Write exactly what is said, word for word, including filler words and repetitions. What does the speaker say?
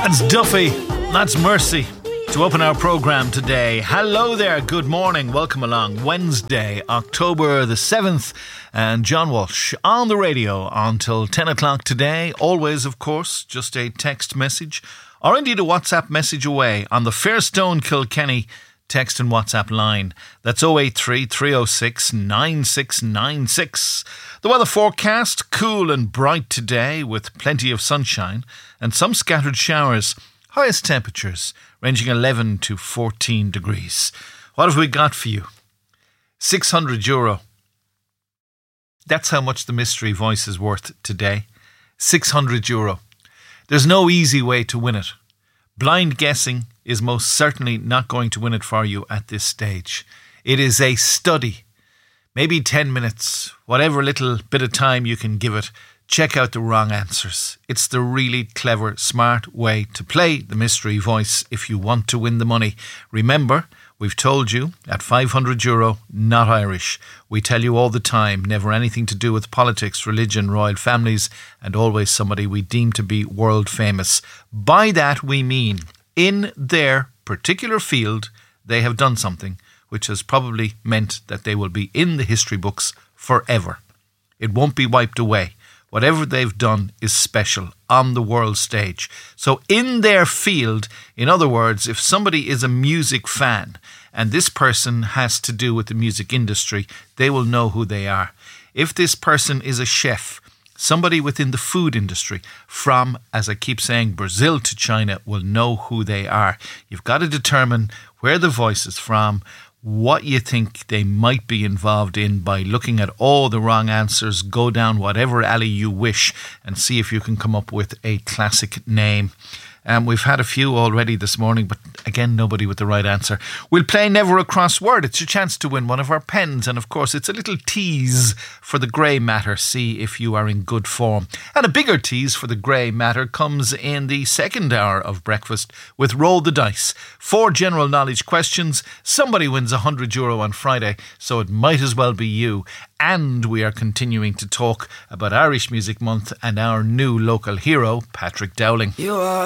That's Duffy. That's Mercy. To open our programme today. Hello there, good morning, welcome along. Wednesday, October the seventh, and John Walsh on the radio until ten o'clock today. Always, of course, just a text message or indeed a WhatsApp message away on the Fairstone Kilkenny text and WhatsApp line. That's oh eight three, three oh six, nine six nine six. The weather forecast, cool and bright today with plenty of sunshine and some scattered showers. Highest temperatures ranging eleven to fourteen degrees. What have we got for you? six hundred euro. That's how much the mystery voice is worth today. six hundred euro. There's no easy way to win it. Blind guessing is most certainly not going to win it for you at this stage. It is a study. Maybe ten minutes, whatever little bit of time you can give it. Check out the wrong answers. It's the really clever, smart way to play the mystery voice if you want to win the money. Remember, we've told you at five hundred euro, not Irish. We tell you all the time, never anything to do with politics, religion, royal families, and always somebody we deem to be world famous. By that we mean, in their particular field, they have done something which has probably meant that they will be in the history books forever. It won't be wiped away. Whatever they've done is special on the world stage. So in their field, in other words, if somebody is a music fan and this person has to do with the music industry, they will know who they are. If this person is a chef, somebody within the food industry, from, as I keep saying, Brazil to China, will know who they are. You've got to determine where the voice is from, what you think they might be involved in by looking at all the wrong answers. Go down whatever alley you wish and see if you can come up with a classic name. Um, we've had a few already this morning, but again, nobody with the right answer. We'll play Never a Crossword. It's your chance to win one of our pens. And of course, it's a little tease for the grey matter. See if you are in good form. And a bigger tease for the grey matter comes in the second hour of breakfast with Roll the Dice. Four general knowledge questions. Somebody wins one hundred euro on Friday, so it might as well be you. And we are continuing to talk about Irish Music Month and our new local hero, Patrick Dowling. You are